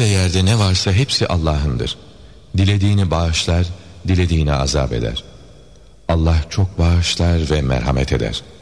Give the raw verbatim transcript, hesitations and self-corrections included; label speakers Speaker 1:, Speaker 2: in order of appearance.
Speaker 1: ve yerde ne varsa hepsi Allah'ındır. Dilediğini bağışlar, dilediğini azap eder. Allah çok bağışlar ve merhamet eder.